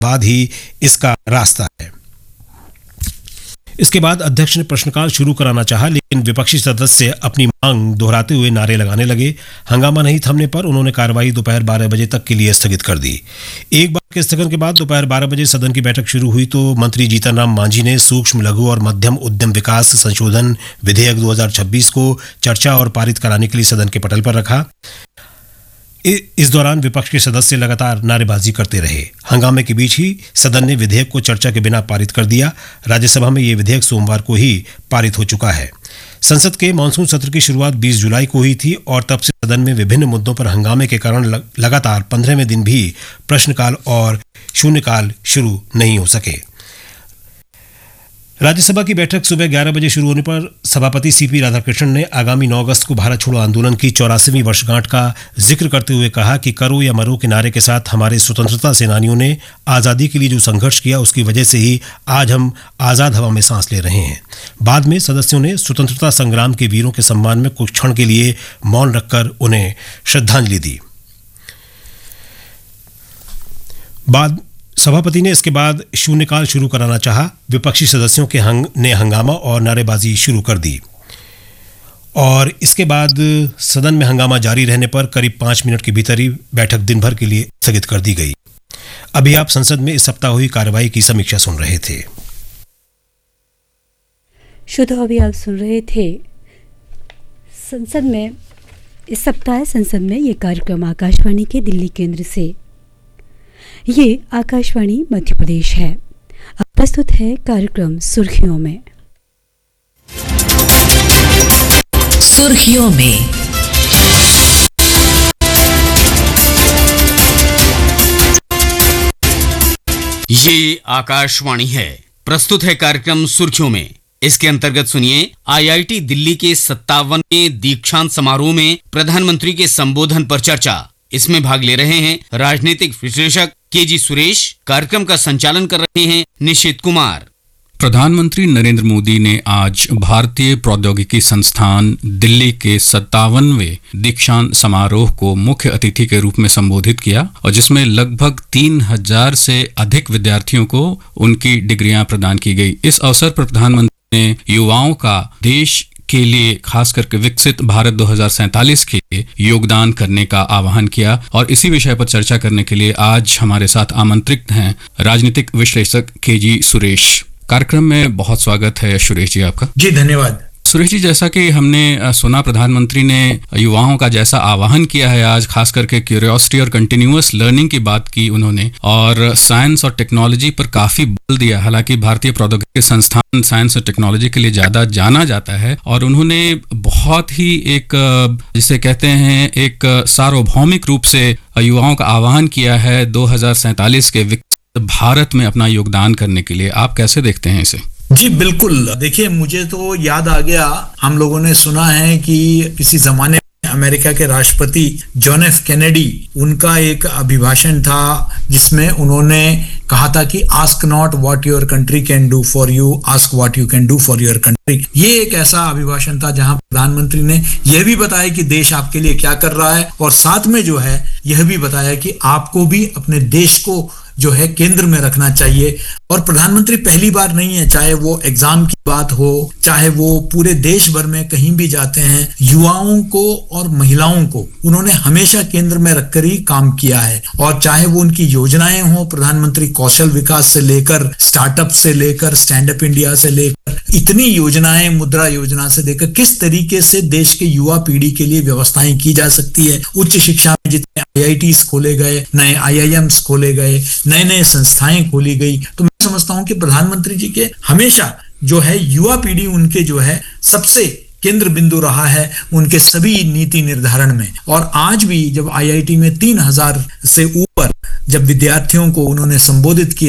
बाद ही इसका रास्ता है। इसके बाद अध्यक्ष ने प्रश्नकाल शुरू कराना चाहा, लेकिन विपक्षी सदस्य अपनी मांग दोहराते हुए नारे लगाने लगे। हंगामा नहीं थमने पर उन्होंने कार्रवाई दोपहर 12 बजे तक के लिए स्थगित कर दी। एक बार के स्थगन के बाद दोपहर 12 बजे सदन की बैठक शुरू हुई तो मंत्री जीतन राम मांझी ने सूक्ष्म लघु और मध्यम उद्यम विकास संशोधन विधेयक 2026 को चर्चा और पारित कराने के लिए सदन के पटल पर रखा। इस दौरान विपक्ष के सदस्य लगातार नारेबाजी करते रहे। हंगामे के बीच ही सदन ने विधेयक को चर्चा के बिना पारित कर दिया। राज्यसभा में यह विधेयक सोमवार को ही पारित हो चुका है। संसद के मानसून सत्र की शुरुआत 20 जुलाई को हुई थी और तब से सदन में विभिन्न मुद्दों पर हंगामे के कारण लगातार 15वें दिन भी प्रश्नकाल और शून्यकाल शुरू नहीं हो सके। राज्यसभा की बैठक सुबह 11 बजे शुरू होने पर सभापति सीपी राधाकृष्णन ने आगामी 9 अगस्त को भारत छोड़ो आंदोलन की 84वीं वर्षगांठ का जिक्र करते हुए कहा कि करो या मरो के नारे के साथ हमारे स्वतंत्रता सेनानियों ने आज़ादी के लिए जो संघर्ष किया उसकी वजह से ही आज हम आज़ाद हवा में सांस ले रहे हैं। बाद में सदस्यों ने स्वतंत्रता संग्राम के वीरों के सम्मान में कुछ क्षण के लिए मौन रखकर उन्हें श्रद्धांजलि दी। सभापति ने इसके बाद शून्यकाल शुरू कराना चाहा। विपक्षी सदस्यों के ने हंगामा और नारेबाजी शुरू कर दी और इसके बाद सदन में हंगामा जारी रहने पर करीब 5 मिनट के भीतर ही बैठक दिन भर के लिए स्थगित कर दी गई। अभी आप संसद में इस सप्ताह हुई कार्रवाई की समीक्षा सुन रहे थे। अभी आप सुन रहे थे संसद में इस सप्ताह संसद में ये कार्यक्रम आकाशवाणी के दिल्ली केंद्र से। ये आकाशवाणी मध्य प्रदेश है। अब प्रस्तुत है कार्यक्रम सुर्खियों में। सुर्खियों में ये आकाशवाणी है। प्रस्तुत है कार्यक्रम सुर्खियों में। इसके अंतर्गत सुनिए आईआईटी दिल्ली के 57वें दीक्षांत समारोह में प्रधानमंत्री के संबोधन पर चर्चा। इसमें भाग ले रहे हैं राजनीतिक विश्लेषक केजी सुरेश। कार्यक्रम का संचालन कर रहे हैं निशित कुमार। प्रधानमंत्री नरेंद्र मोदी ने आज भारतीय प्रौद्योगिकी संस्थान दिल्ली के 57वें दीक्षांत समारोह को मुख्य अतिथि के रूप में संबोधित किया और जिसमें लगभग 3000 से अधिक विद्यार्थियों को उनकी डिग्रियां प्रदान की गई। इस अवसर पर प्रधानमंत्री ने युवाओं का देश के लिए खास करके विकसित भारत 2047 के लिए योगदान करने का आह्वान किया और इसी विषय पर चर्चा करने के लिए आज हमारे साथ आमंत्रित हैं राजनीतिक विश्लेषक केजी सुरेश। कार्यक्रम में बहुत स्वागत है सुरेश जी आपका। जी धन्यवाद। सुरेश जी, जैसा कि हमने सुना प्रधानमंत्री ने युवाओं का जैसा आह्वान किया है आज, खास करके क्यूरियोसिटी और कंटिन्यूअस लर्निंग की बात की उन्होंने और साइंस और टेक्नोलॉजी पर काफी बल दिया। हालांकि भारतीय प्रौद्योगिकी संस्थान साइंस और टेक्नोलॉजी के लिए ज्यादा जाना जाता है और उन्होंने बहुत ही एक जिसे कहते हैं एक सार्वभौमिक रूप से युवाओं का आह्वान किया है 2047 के विकसित भारत में अपना योगदान करने के लिए। आप कैसे देखते हैं इसे? जी बिल्कुल, देखिए मुझे तो याद आ गया, हम लोगों ने सुना है कि किसी जमाने में अमेरिका के राष्ट्रपति जॉन एफ कैनेडी, उनका एक अभिभाषण था जिसमें उन्होंने कहा था कि ask not what your country can do for you, ask what you can do for your country. ये एक ऐसा अभिभाषण था जहां प्रधानमंत्री ने यह भी बताया कि देश आपके लिए क्या कर रहा है और साथ में जो है यह भी बताया कि आपको भी अपने देश को जो है केंद्र में रखना चाहिए। और प्रधानमंत्री पहली बार नहीं है, चाहे वो एग्जाम की बात हो, चाहे वो पूरे देश भर में कहीं भी जाते हैं, युवाओं को और महिलाओं को उन्होंने हमेशा केंद्र में रखकर ही काम किया है। और चाहे वो उनकी योजनाएं हो, प्रधानमंत्री कौशल विकास से लेकर स्टार्टअप से लेकर स्टैंड अप इंडिया से लेकर इतनी योजनाएं, मुद्रा योजना से लेकर किस तरीके से देश के युवा पीढ़ी के लिए व्यवस्थाएं की जा सकती है। उच्च शिक्षा में जितने IITs खोले गए, नए IIMs खोले गए, नए नए संस्थाएं खोली गई, तो मैं समझता हूं कि प्रधानमंत्री जी के हमेशा जो है युवा पीढ़ी उनके जो है सबसे केंद्र बिंदु रहा है उनके सभी नीति निर्धारण में। और आज भी जब IIT में 3000 से ऊपर जब विद्यार्थियों को उन्होंने संबोधित किया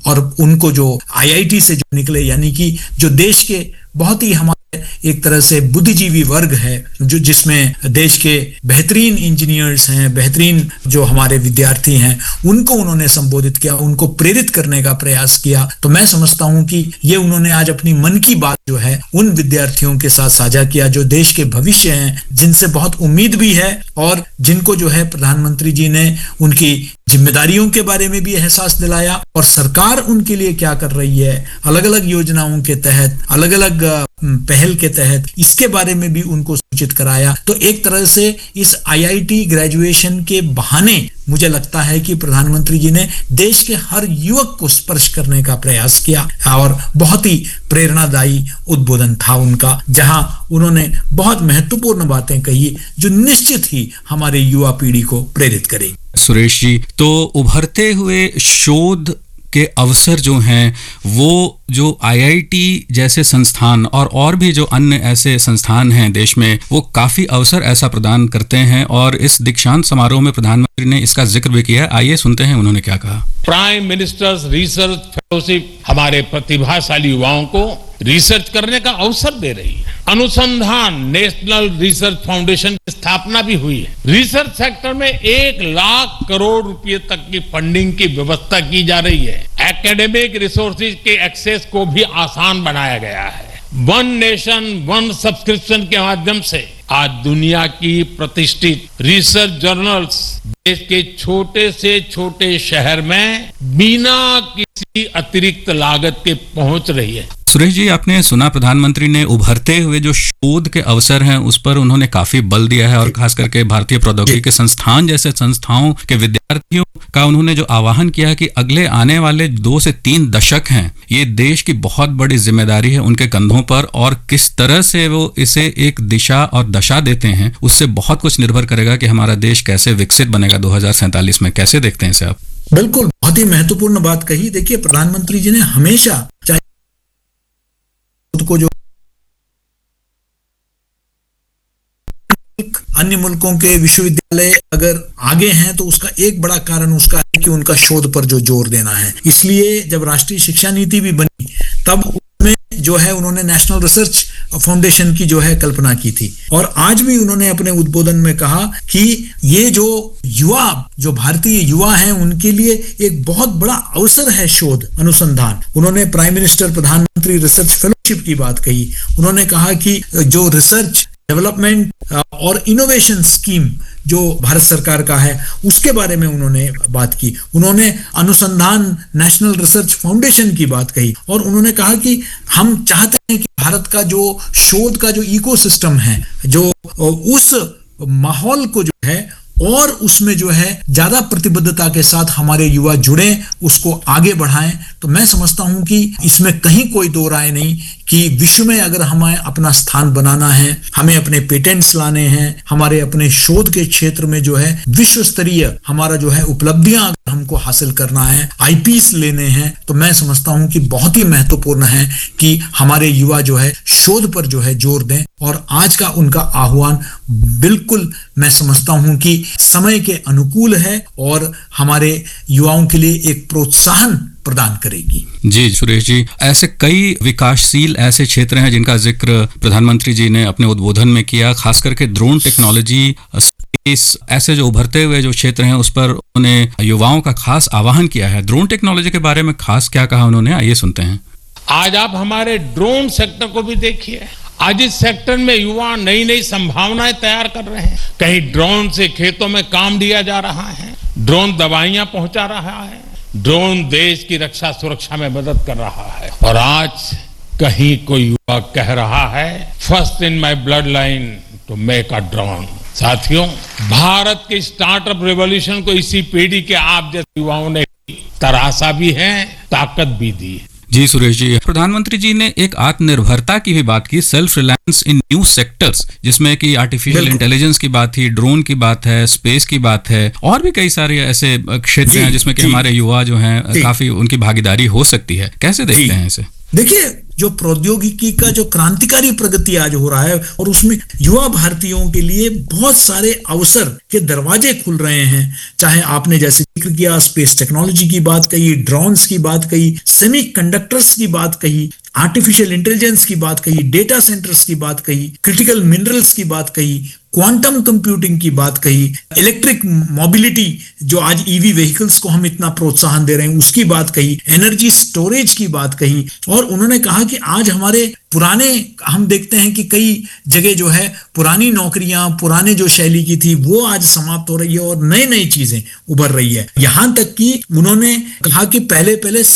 और उनको जो IIT से जो निकले, यानी कि जो देश के बहुत ही हमारे एक तरह से बुद्धिजीवी वर्ग है, जो जिसमें देश के बेहतरीन इंजीनियर्स हैं, बेहतरीन जो हमारे विद्यार्थी हैं, उनको उन्होंने संबोधित किया, उनको प्रेरित करने का प्रयास किया। तो मैं समझता हूं कि ये उन्होंने आज अपनी मन की बात जो है उन विद्यार्थियों के साथ साझा किया जो देश के भविष्य हैं, जिनसे बहुत उम्मीद भी है और जिनको जो है प्रधानमंत्री जी ने उनकी जिम्मेदारियों के बारे में भी एहसास दिलाया और सरकार उनके लिए क्या कर रही है, अलग अलग योजनाओं के तहत, अलग अलग पहल के तहत, इसके बारे में भी उनको सूचित कराया। तो एक तरह से इस IIT ग्रेजुएशन के बहाने मुझे लगता है कि प्रधानमंत्री जी ने देश के हर युवक को स्पर्श करने का प्रयास किया और बहुत ही प्रेरणादायी उद्बोधन था उनका, जहां उन्होंने बहुत महत्वपूर्ण बातें कही जो निश्चित ही हमारे युवा पीढ़ी को प्रेरित करेगी। सुरेश जी, तो उभरते हुए शोध के अवसर जो हैं वो जो IIT जैसे संस्थान और भी जो अन्य ऐसे संस्थान हैं देश में, वो काफी अवसर ऐसा प्रदान करते हैं और इस दीक्षांत समारोह में प्रधानमंत्री ने इसका जिक्र भी किया। आइए सुनते हैं उन्होंने क्या कहा। प्राइम मिनिस्टर्स रिसर्च फेलोशिप हमारे प्रतिभाशाली युवाओं को रिसर्च करने का अवसर दे रही है। अनुसंधान नेशनल रिसर्च फाउंडेशन की स्थापना भी हुई है। रिसर्च सेक्टर में 1 लाख करोड़ रुपए तक की फंडिंग की व्यवस्था की जा रही है। एकेडमिक रिसोर्सेज के एक्सेस को भी आसान बनाया गया है। वन नेशन वन सब्सक्रिप्शन के माध्यम से आज दुनिया की प्रतिष्ठित रिसर्च जर्नल्स देश के छोटे से छोटे शहर में बिना किसी अतिरिक्त लागत के पहुंच रही है। सुरेश जी, आपने सुना प्रधानमंत्री ने उभरते हुए जो शोध के अवसर हैं उस पर उन्होंने काफी बल दिया है और खास करके भारतीय प्रौद्योगिकी संस्थान जैसे संस्थाओं के विद्यार्थियों का उन्होंने जो आह्वान किया कि अगले आने वाले 2 से 3 दशक हैं, ये देश की बहुत बड़ी जिम्मेदारी है उनके कंधों पर और किस तरह से वो इसे एक दिशा और दशा देते हैं उससे बहुत कुछ निर्भर करेगा कि हमारा देश कैसे विकसित बनेगा 2047 में। कैसे देखते हैं इसे आप? बिल्कुल, बहुत ही महत्वपूर्ण बात कही। देखिए, प्रधानमंत्री जी ने हमेशा चाहे को जो अन्य मुल्कों के विश्वविद्यालय अगर आगे हैं तो उसका एक बड़ा कारण उसका है कि उनका शोध पर जो जोर देना है। इसलिए जब राष्ट्रीय शिक्षा नीति भी बनी तब उसमें जो है उन्होंने नेशनल रिसर्च फाउंडेशन की जो है कल्पना की थी और आज भी उन्होंने अपने उद्बोधन में कहा कि ये जो युवा, जो भारतीय युवा हैं, उनके लिए एक बहुत बड़ा अवसर है शोध अनुसंधान। उन्होंने प्राइम मिनिस्टर प्रधानमंत्री रिसर्च फेलोशिप की बात कही। उन्होंने कहा कि जो रिसर्च डेवलपमेंट और इनोवेशन स्कीम जो भारत सरकार का है उसके बारे में उन्होंने बात की। उन्होंने अनुसंधान नेशनल रिसर्च फाउंडेशन की बात कही और उन्होंने कहा कि हम चाहते हैं कि भारत का जो शोध का जो इकोसिस्टम है, जो उस माहौल को जो है और उसमें जो है ज्यादा प्रतिबद्धता के साथ हमारे युवा जुड़े, उसको आगे बढ़ाएं। तो मैं समझता हूं कि इसमें कहीं कोई दो राय नहीं कि विश्व में अगर हमें अपना स्थान बनाना है, हमें अपने पेटेंट्स लाने हैं, हमारे अपने शोध के क्षेत्र में जो है विश्व स्तरीय हमारा जो है उपलब्धियां अगर हमको हासिल करना है, IPs लेने हैं, तो मैं समझता हूं कि बहुत ही महत्वपूर्ण है कि हमारे युवा जो है शोध पर जो है जोर दें। और आज का उनका आह्वान बिल्कुल मैं समझता हूं कि समय के अनुकूल है और हमारे युवाओं के लिए एक प्रोत्साहन प्रदान करेगी। जी सुरेश जी, ऐसे कई विकासशील ऐसे क्षेत्र हैं जिनका जिक्र प्रधानमंत्री जी ने अपने उद्बोधन में किया, खास करके ड्रोन टेक्नोलॉजी, स्पेस, ऐसे जो उभरते हुए जो क्षेत्र हैं उस पर उन्होंने युवाओं का खास आह्वान किया है। ड्रोन टेक्नोलॉजी के बारे में खास क्या कहा उन्होंने, आइए सुनते हैं। आज आप हमारे ड्रोन सेक्टर को भी देखिए। आज इस सेक्टर में युवा नई नई संभावनाएं तैयार कर रहे हैं। कहीं ड्रोन से खेतों में काम दिया जा रहा है, ड्रोन दवाइयां पहुंचा रहा है, ड्रोन देश की रक्षा सुरक्षा में मदद कर रहा है। और आज कहीं कोई युवा कह रहा है first in my blood line to make a drone. साथियों, भारत के स्टार्टअप रेवोल्यूशन को इसी पीढ़ी के आप जैसे युवाओं ने तराशा भी है, ताकत भी दी है। जी सुरेश जी, प्रधानमंत्री जी ने एक आत्मनिर्भरता की भी बात की, सेल्फ रिलायंस इन न्यू सेक्टर्स, जिसमें कि आर्टिफिशियल इंटेलिजेंस की बात थी, ड्रोन की बात है, स्पेस की बात है और भी कई सारे ऐसे क्षेत्र हैं जिसमें कि हमारे युवा जो हैं काफी उनकी भागीदारी हो सकती है। कैसे देखते हैं इसे? देखिए, जो प्रौद्योगिकी का जो क्रांतिकारी प्रगति आज हो रहा है और उसमें युवा भारतीयों के लिए बहुत सारे अवसर के दरवाजे खुल रहे हैं। चाहे आपने जैसे जिक्र किया स्पेस टेक्नोलॉजी की बात कही, ड्रोन्स की बात कही, सेमीकंडक्टर्स की बात कही, आर्टिफिशियल इंटेलिजेंस की बात कही, डेटा सेंटर्स की बात कही, क्रिटिकल मिनरल्स की बात कही, क्वांटम कंप्यूटिंग की बात कही, इलेक्ट्रिक मोबिलिटी जो आज ईवी व्हीकल्स को हम इतना प्रोत्साहन दे रहे हैं उसकी बात कही, एनर्जी स्टोरेज की बात कही। और उन्होंने कहा कि आज हमारे पुराने हम देखते हैं कि कई जगह जो है पुरानी नौकरियां, पुराने जो शैली की थी वो आज समाप्त हो रही है और नई नई चीजें उभर रही है। यहां तक कि उन्होंने कहा कि पहले